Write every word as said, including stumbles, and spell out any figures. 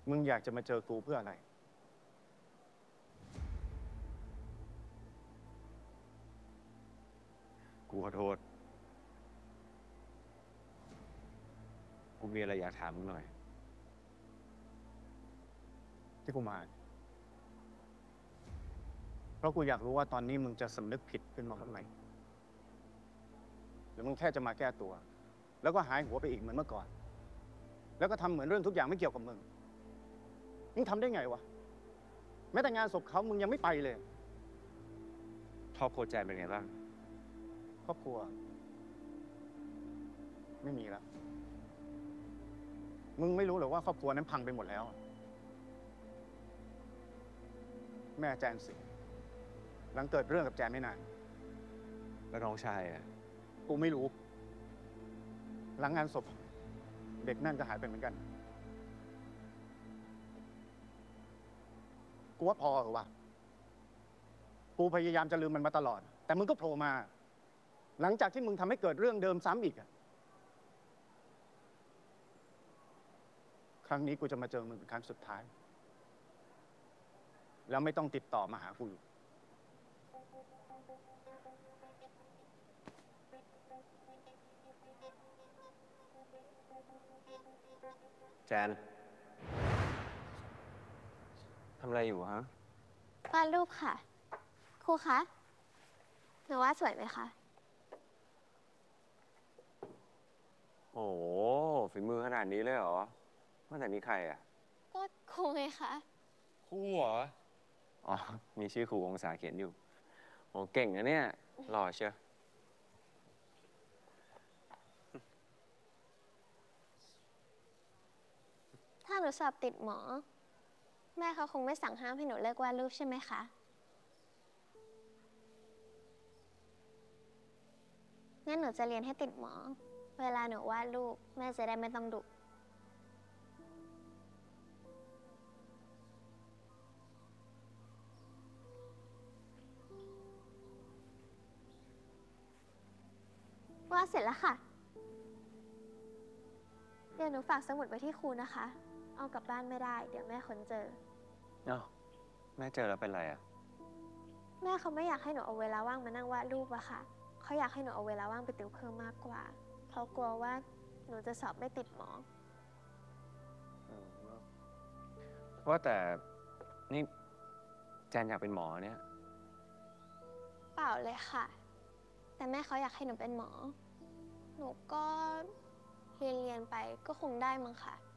มึงอยากจะมาเจอกูเพื่ออะไรกูขอโทษกูมีอะไรอยากถามมึงหน่อยที่กูมาเพราะกูอยากรู้ว่าตอนนี้มึงจะสำนึกผิดขึ้นมาบ้างไหมหรือมึงแค่จะมาแก้ตัวแล้วก็หายหัวไปอีกเหมือนเมื่อก่อนแล้วก็ทำเหมือนเรื่องทุกอย่างไม่เกี่ยวกับมึงมึงทำได้ไงวะแม้แต่งานศพเขามึงยังไม่ไปเลยครอบครัวแจนเป็นไงบ้างครอบครัวไม่มีแล้วมึงไม่รู้หรอว่าครอบครัวนั้นพังไปหมดแล้วแม่แจนเสียหลังเกิดเรื่องกับแจนไม่นานแล้วน้องชายอ่ะกูไม่รู้หลังงานศพเด็กนั่นก็หายไปเหมือนกันกูว่าพอเหรอวะกูพยายามจะลืมมันมาตลอดแต่มึงก็โผล่มาหลังจากที่มึงทำให้เกิดเรื่องเดิมซ้ำอีกอะครั้งนี้กูจะมาเจอมึงเป็นครั้งสุดท้ายแล้วไม่ต้องติดต่อมาหากูแจนทำอะไรอยู่ฮะวาดรูปค่ะครูคะหนูว่าสวยไหมคะโอ้โหฝีมือขนาดนี้เลยเหรอว่าแต่นี่ใครอ่ะก็ครูไงคะครูเหรออ๋อมีชื่อครูองศาเขียนอยู่โอ้เก่งนะเนี่ยหล่อเชียวถ้าหนูสอบติดหมอแม่เขาคงไม่สั่งห้ามให้หนูเลิกวาดรูปใช่ไหมคะงั้นหนูจะเรียนให้ติดหมอเวลาหนูวาดรูปแม่จะได้ไม่ต้องดุวาดเสร็จแล้วค่ะเดี๋ยวหนูฝากสมุดไว้ที่ครูนะคะ เอากลับบ้านไม่ได้ เดี๋ยวแม่ค้นเจอเอ้าแม่เจอแล้วเป็นไรอ่ะแม่เขาไม่อยากให้หนูเอาเวลาว่างมานั่งวาดรูปอะค่ะเขาอยากให้หนูเอาเวลาว่างไปติวเครื่องมากกว่าเขากลัวว่าหนูจะสอบไม่ติดหมอว่าแต่นี่แจนอยากเป็นหมอเนี่ยเปล่าเลยค่ะ แต่แม่เขาอยากให้หนูเป็นหมอ หนูก็เรียนเรียนไปก็คงได้มั้งค่ะ